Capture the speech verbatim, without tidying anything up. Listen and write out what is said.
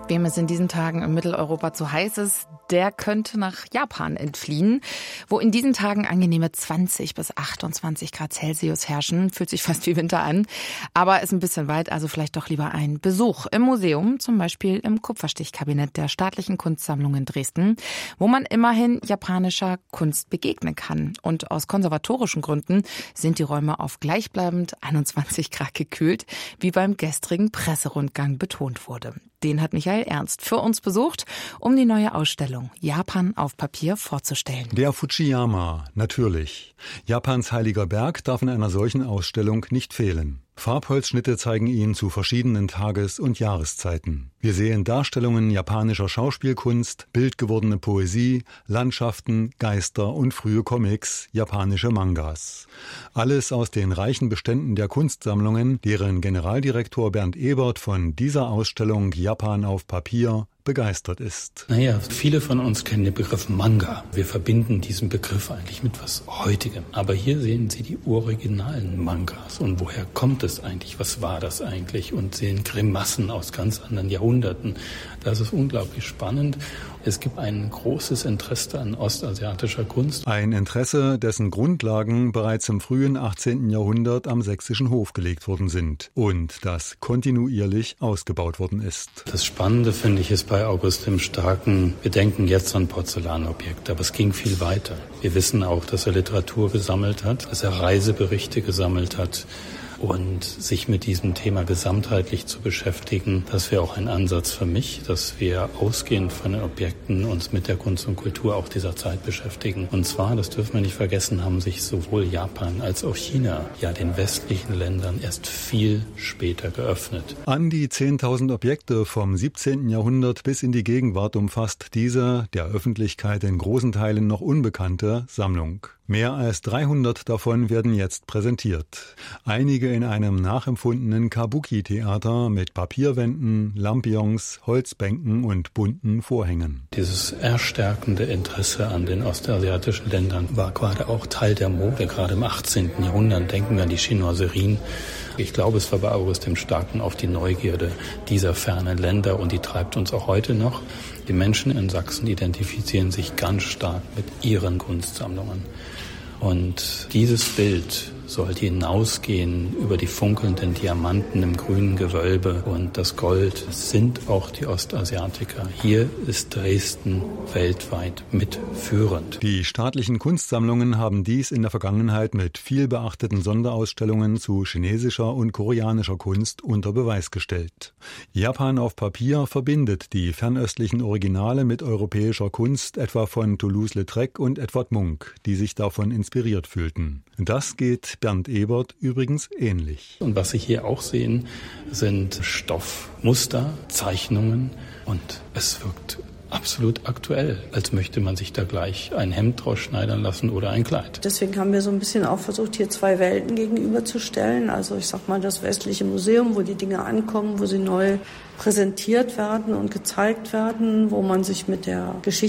Wem es in diesen Tagen in Mitteleuropa zu heiß ist, der könnte nach Japan entfliehen, wo in diesen Tagen angenehme zwanzig bis achtundzwanzig Grad Celsius herrschen. Fühlt sich fast wie Winter an, aber ist ein bisschen weit, also vielleicht doch lieber ein Besuch im Museum, zum Beispiel im Kupferstichkabinett der Staatlichen Kunstsammlung in Dresden, wo man immerhin japanischer Kunst begegnen kann. Und aus konservatorischen Gründen sind die Räume auf gleichbleibend einundzwanzig Grad gekühlt, wie beim gestrigen Presserundgang betont wurde. Den hat Michael Ernst für uns besucht, um die neue Ausstellung Japan auf Papier vorzustellen. Der Fujiyama, natürlich. Japans heiliger Berg darf in einer solchen Ausstellung nicht fehlen. Farbholzschnitte zeigen ihn zu verschiedenen Tages- und Jahreszeiten. Wir sehen Darstellungen japanischer Schauspielkunst, bildgewordene Poesie, Landschaften, Geister und frühe Comics, japanische Mangas. Alles aus den reichen Beständen der Kunstsammlungen, deren Generaldirektor Bernd Ebert von dieser Ausstellung Japan auf Papier begeistert ist. Naja, viele von uns kennen den Begriff Manga. Wir verbinden diesen Begriff eigentlich mit was Heutigem. Aber hier sehen Sie die originalen Mangas. Und woher kommt es eigentlich? Was war das eigentlich? Und sehen Grimassen aus ganz anderen Jahrhunderten. Das ist unglaublich spannend. Es gibt ein großes Interesse an ostasiatischer Kunst. Ein Interesse, dessen Grundlagen bereits im frühen achtzehnten Jahrhundert am sächsischen Hof gelegt worden sind und das kontinuierlich ausgebaut worden ist. Das Spannende finde ich ist bei August dem Starken, wir denken jetzt an Porzellanobjekte, aber es ging viel weiter. Wir wissen auch, dass er Literatur gesammelt hat, dass er Reiseberichte gesammelt hat. Und sich mit diesem Thema gesamtheitlich zu beschäftigen, das wäre auch ein Ansatz für mich, dass wir ausgehend von den Objekten uns mit der Kunst und Kultur auch dieser Zeit beschäftigen. Und zwar, das dürfen wir nicht vergessen, haben sich sowohl Japan als auch China ja den westlichen Ländern erst viel später geöffnet. An die zehntausend Objekte vom siebzehnten Jahrhundert bis in die Gegenwart umfasst diese, der Öffentlichkeit in großen Teilen noch unbekannte, Sammlung. Mehr als dreihundert davon werden jetzt präsentiert. Einige in einem nachempfundenen Kabuki-Theater mit Papierwänden, Lampions, Holzbänken und bunten Vorhängen. Dieses erstärkende Interesse an den ostasiatischen Ländern war gerade auch Teil der Mode, gerade im achtzehnten Jahrhundert. Denken wir an die Chinoiserien. Ich glaube, es war bei August dem Starken auf die Neugierde dieser fernen Länder und die treibt uns auch heute noch. Die Menschen in Sachsen identifizieren sich ganz stark mit ihren Kunstsammlungen. Und dieses Bild sollte hinausgehen über die funkelnden Diamanten im grünen Gewölbe und das Gold. Es sind auch die Ostasiatiker. Hier ist Dresden weltweit mitführend. Die staatlichen Kunstsammlungen haben dies in der Vergangenheit mit viel beachteten Sonderausstellungen zu chinesischer und koreanischer Kunst unter Beweis gestellt. Japan auf Papier verbindet die fernöstlichen Originale mit europäischer Kunst, etwa von Toulouse-Lautrec und Edvard Munch, die sich davon inspiriert fühlten. Das geht Bernd Ebert übrigens ähnlich. Und was Sie hier auch sehen, sind Stoffmuster, Zeichnungen und es wirkt absolut aktuell, als möchte man sich da gleich ein Hemd draus schneidern lassen oder ein Kleid. Deswegen haben wir so ein bisschen auch versucht, hier zwei Welten gegenüberzustellen. Also ich sag mal, das westliche Museum, wo die Dinge ankommen, wo sie neu präsentiert werden und gezeigt werden, wo man sich mit der Geschichte